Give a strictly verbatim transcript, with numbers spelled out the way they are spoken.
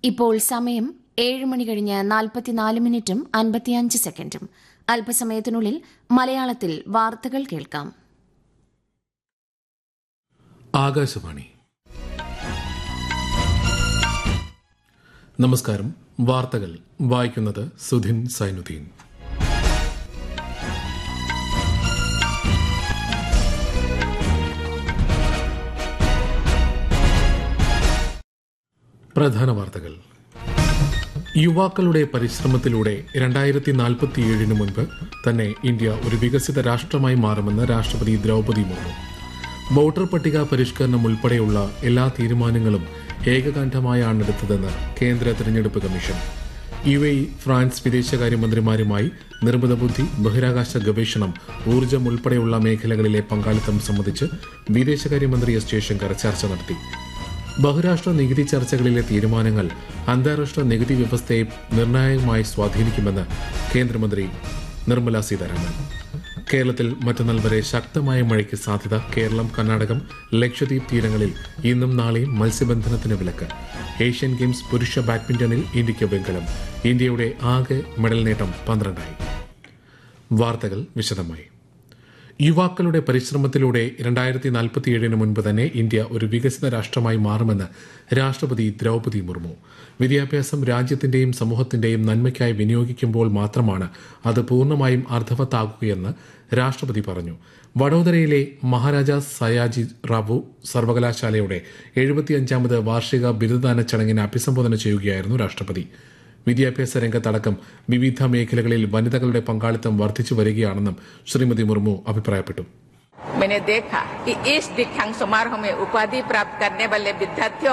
ഇപ്പോൾ സമയം ഏഴ് മണി കഴിഞ്ഞ് നാൽപ്പത്തിനാല് മിനിറ്റും അൻപത്തിയഞ്ച് സെക്കൻഡും. അല്പസമയത്തിനുള്ളിൽ മലയാളത്തിൽ വാർത്തകൾ കേൾക്കാം. ആകാശവാണി. നമസ്കാരം. വാർത്തകൾ വായിക്കുന്നത് സുധിൻ സൈനുദ്ദീൻ. പ്രധാന വാർത്തകൾ. യുവാക്കളുടെ പരിശ്രമത്തിലൂടെ രണ്ടായിരത്തി നാൽപ്പത്തിയേഴിന് മുൻപ് തന്നെ ഇന്ത്യ ഒരു വികസിത രാഷ്ട്രമായി മാറുമെന്ന് രാഷ്ട്രപതി ദ്രൗപദി മുർമു. വോട്ടർ പട്ടിക പരിഷ്കരണം ഉൾപ്പെടെയുള്ള എല്ലാ തീരുമാനങ്ങളും ഏകകണ്ഠമായാണ് എടുത്തതെന്ന് കേന്ദ്ര തെരഞ്ഞെടുപ്പ് commission. U A E, France വിദേശകാര്യമന്ത്രിമാരുമായി നിർമ്മിത ബുദ്ധി, ബഹിരാകാശ ഗവേഷണം, ഊർജ്ജം ഉൾപ്പെടെയുള്ള മേഖലകളിലെ പങ്കാളിത്തം സംബന്ധിച്ച് വിദേശകാര്യമന്ത്രി എസ് ജയശങ്കർ ചർച്ച നടത്തി. ബഹുരാഷ്ട്ര നികുതി ചർച്ചകളിലെ തീരുമാനങ്ങൾ അന്താരാഷ്ട്ര നികുതി വ്യവസ്ഥയെ നിർണായകമായി സ്വാധീനിക്കുമെന്ന് കേന്ദ്രമന്ത്രി നിർമ്മല സീതാരാമൻ. കേരളത്തിൽ മറ്റന്നാൾ വരെ ശക്തമായ മഴയ്ക്ക് സാധ്യത. കേരളം, കർണാടകം, ലക്ഷദ്വീപ് തീരങ്ങളിൽ ഇന്നും നാളെയും മത്സ്യബന്ധനത്തിന് വിലക്ക്. ഏഷ്യൻ ഗെയിംസ് പുരുഷ ബാഡ്മിന്റണിൽ ഇന്ത്യയ്ക്ക് വെങ്കലം. ഇന്ത്യയുടെ ആകെ മെഡൽ നേട്ടം പന്ത്രണ്ടായി. വാർത്തകൾ വിശദമായി. യുവാക്കളുടെ പരിശ്രമത്തിലൂടെ രണ്ടായിരത്തി നാൽപ്പത്തിയേഴിന് മുൻപ് തന്നെ ഇന്ത്യ ഒരു വികസിത രാഷ്ട്രമായി മാറുമെന്ന് രാഷ്ട്രപതി ദ്രൗപദി മുർമു. വിദ്യാഭ്യാസം രാജ്യത്തിന്റെയും സമൂഹത്തിന്റെയും നന്മയ്ക്കായി വിനിയോഗിക്കുമ്പോൾ മാത്രമാണ് അത് പൂർണ്ണമായും അർത്ഥവത്താകുകയെന്ന് രാഷ്ട്രപതി പറഞ്ഞു. വഡോദരയിലെ മഹാരാജാസ് സയാജി റാവു സർവകലാശാലയുടെ എഴുപത്തിയഞ്ചാമത് വാർഷിക ബിരുദദാന ചടങ്ങിനെ അഭിസംബോധന ചെയ്യുകയായിരുന്നു രാഷ്ട്രപതി. വിദ്യാഭ്യാസ രംഗത്തടക്കം വിവിധ മേഖലകളിൽ വനിതകളുടെ പങ്കാളിത്തം വർദ്ധിച്ചു വരികയാണെന്നും ശ്രീമതി മുർമു അഭിപ്രായപ്പെട്ടു. मैंने देखा कि इस दीक्षांत समारोह में उपाधि प्राप्त करने वाले विद्यार्थियों